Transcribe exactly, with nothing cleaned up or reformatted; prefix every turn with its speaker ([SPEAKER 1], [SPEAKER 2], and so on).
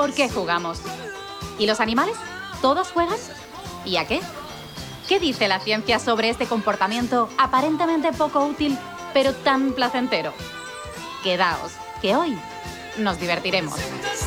[SPEAKER 1] ¿Por qué jugamos? ¿Y los animales? ¿Todos juegan? ¿Y a qué? ¿Qué dice la ciencia sobre este comportamiento aparentemente poco útil, pero tan placentero? Quedaos, que hoy nos divertiremos.